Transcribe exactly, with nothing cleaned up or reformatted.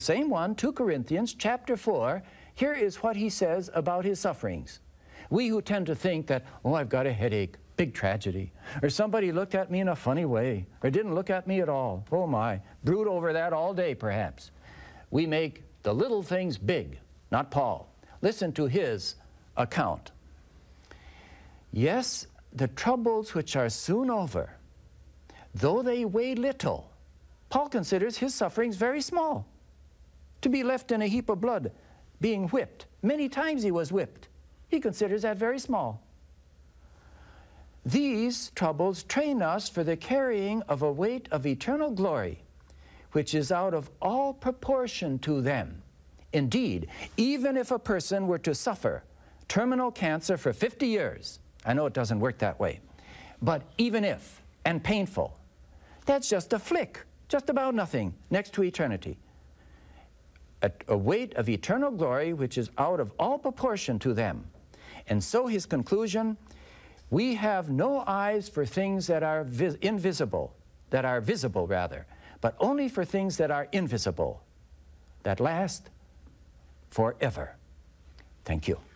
Same one, two Corinthians chapter four, here is what he says about his sufferings. We who tend to think that, oh, I've got a headache, big tragedy, or somebody looked at me in a funny way, or didn't look at me at all, oh my, brood over that all day perhaps. We make the little things big, not Paul. Listen to his account. Yes, the troubles which are soon over, though they weigh little, Paul considers his sufferings very small. To be left in a heap of blood, being whipped, many times he was whipped, he considers that very small. These troubles train us for the carrying of a weight of eternal glory, which is out of all proportion to them. Indeed, even if a person were to suffer terminal cancer for fifty years, I know it doesn't work that way, but even if, and painful, that's just a flick, just about nothing, next to eternity. A, a weight of eternal glory which is out of all proportion to them. And so his conclusion, we have no eyes for things that are invisible, that are visible rather, but only for things that are invisible, that last forever. Thank you.